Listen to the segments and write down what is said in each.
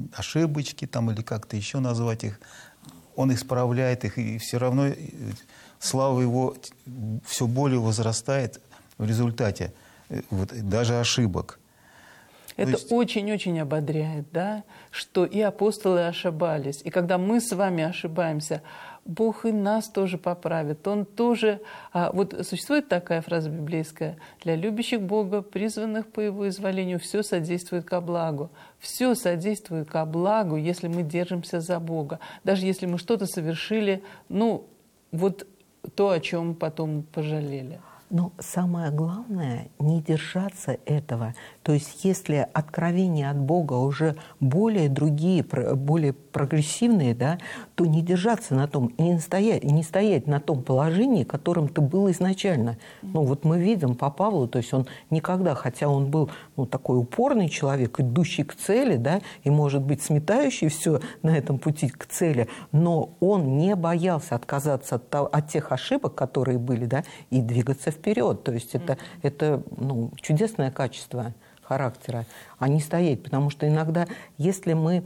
ошибочки там, или как-то еще назвать их, он исправляет их, и все равно слава его все более возрастает в результате вот, даже ошибок. Это очень-очень ободряет, да, что и апостолы ошибались. И когда мы с вами ошибаемся, Бог и нас тоже поправит. Он тоже... Вот существует такая фраза библейская: «Для любящих Бога, призванных по Его изволению, все содействует ко благу». Все содействует ко благу, если мы держимся за Бога. Даже если мы что-то совершили, ну, вот то, о чем потом пожалели. Но самое главное — не держаться этого. То есть если откровения от Бога уже более другие, более прогрессивные, да, то не держаться на том, и не стоять на том положении, которым ты был изначально. Ну вот мы видим по Павлу, то есть он никогда, хотя он был такой упорный человек, идущий к цели, да, и, может быть, сметающий все на этом пути к цели, но он не боялся отказаться от тех ошибок, которые были, да, и двигаться вперед. То есть это чудесное качество характера, а не стоять. Потому что иногда, если мы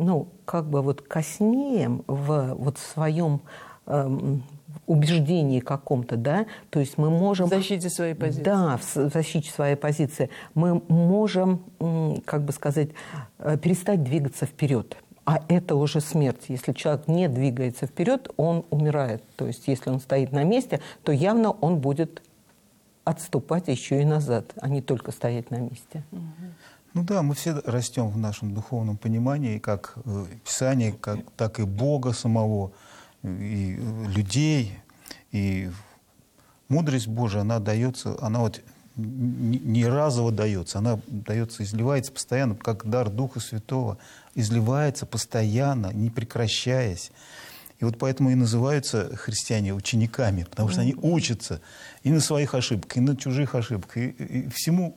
коснеем в своем убеждении каком-то, да, то есть мы можем... В защите своей позиции. Да, в защите своей позиции. Мы можем, перестать двигаться вперед. А это уже смерть. Если человек не двигается вперед, он умирает. То есть если он стоит на месте, то явно он будет отступать еще и назад, а не только стоять на месте. Ну да, мы все растем в нашем духовном понимании, как Писания, так и Бога самого, и людей. И мудрость Божия, она дается, она вот не разово дается, она дается, изливается постоянно, как дар Духа Святого, изливается постоянно, не прекращаясь. И вот поэтому и называются христиане учениками, потому что они учатся и на своих ошибках, и на чужих ошибках, и всему,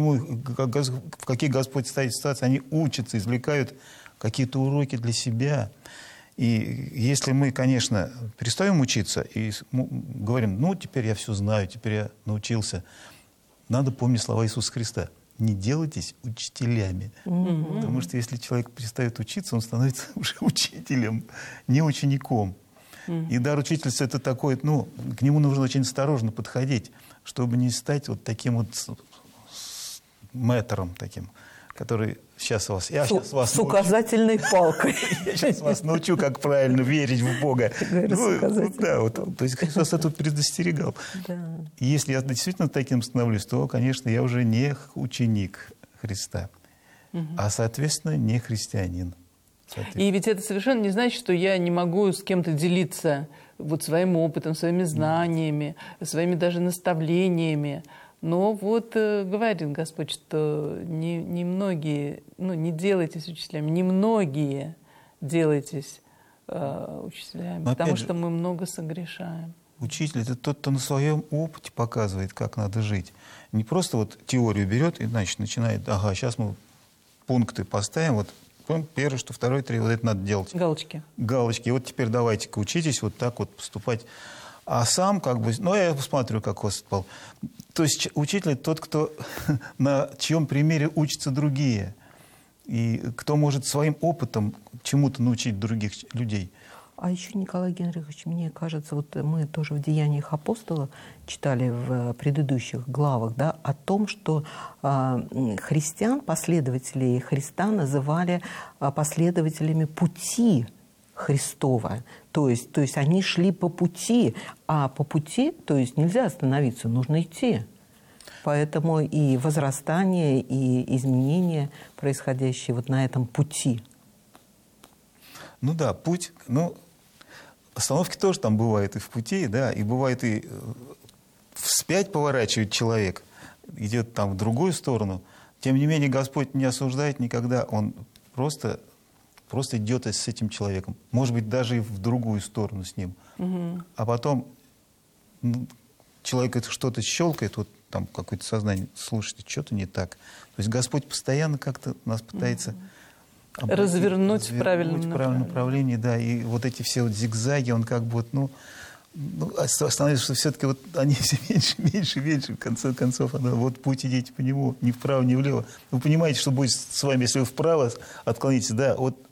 в какие Господь ставит ситуации, они учатся, извлекают какие-то уроки для себя. И если мы, конечно, перестаем учиться и говорим, теперь я все знаю, теперь я научился, надо помнить слова Иисуса Христа. Не делайтесь учителями. Потому что если человек перестает учиться, он становится уже учителем, не учеником. И дар учительства — это такой, к нему нужно очень осторожно подходить, чтобы не стать вот таким вот мэтром таким, который сейчас вас... С указательной палкой. Я сейчас вас научу, как правильно верить в Бога. То есть Христос это предостерегал. И если я действительно таким становлюсь, то, конечно, я уже не ученик Христа, а, соответственно, не христианин. И ведь это совершенно не значит, что я не могу с кем-то делиться вот своим опытом, своими знаниями, своими даже наставлениями. Но вот говорит Господь, что немногие, не делайтесь учителями, немногие делайтесь учителями, потому что мы много согрешаем. Учитель — это тот, кто на своем опыте показывает, как надо жить. Не просто вот теорию берет и, значит, начинает, сейчас мы пункты поставим, вот первый, что второй, третий, вот это надо делать. Галочки. Галочки. И вот теперь давайте-ка учитесь вот так вот поступать. А сам я посмотрю, как вас спал. То есть учитель — это тот, кто на чьем примере учатся другие. И кто может своим опытом чему-то научить других людей. А еще, Николай Генрихович, мне кажется, вот мы тоже в «Деяниях апостолов» читали в предыдущих главах, да, о том, что христиан, последователей Христа называли последователями пути Христова. То есть они шли по пути, а по пути, то есть нельзя остановиться, нужно идти. Поэтому и возрастание, и изменения, происходящие вот на этом пути. Ну да, путь, остановки тоже там бывают и в пути, да, и бывает и вспять поворачивает человек, идет там в другую сторону. Тем не менее, Господь не осуждает никогда, Он просто идет с этим человеком. Может быть, даже и в другую сторону с ним. А потом человек что-то щелкает, вот там какое-то сознание, слушайте, что-то не так. То есть Господь постоянно как-то нас пытается... развернуть в правильном направлении, да, и вот эти все вот зигзаги, он как бы остановились, что все-таки вот они все меньше, в конце концов, вот путь идите по нему, ни вправо, ни влево. Вы понимаете, что будет с вами, если вы вправо отклонитесь, да, вот